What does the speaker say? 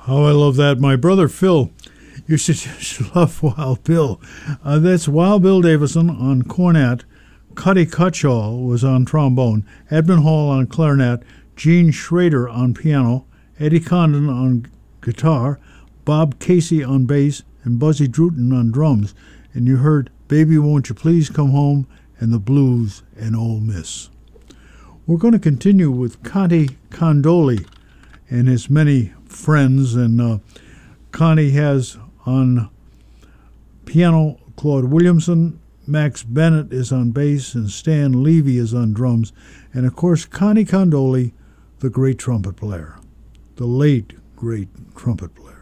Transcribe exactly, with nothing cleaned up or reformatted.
Oh, I love that. My brother Phil used to just love Wild Bill. Uh, that's Wild Bill Davison on cornet. Cuddy Cutshall was on trombone. Edmund Hall on clarinet. Gene Schrader on piano. Eddie Condon on guitar. Bob Casey on bass. And Buzzy Druten on drums. And you heard Baby Won't You Please Come Home and the Blues and Ole Miss. We're going to continue with Conte Condoli and his many friends. And uh, Conte has on piano Claude Williamson, Max Bennett is on bass, and Stan Levy is on drums. And of course, Conte Condoli, the great trumpet player, the late great trumpet player.